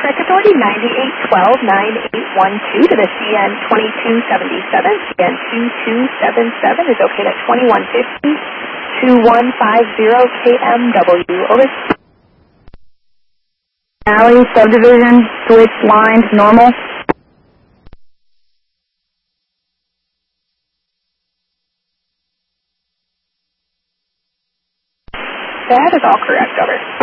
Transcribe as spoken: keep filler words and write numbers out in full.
Traffic Authority ninety-eight twelve, ninety-eight twelve to the C N twenty-two seventy-seven. C N twenty-two seventy-seven is okay at twenty-one fifty, twenty-one fifty K M W. Over. Alley, subdivision, switch lines, normal. That is all correct, over.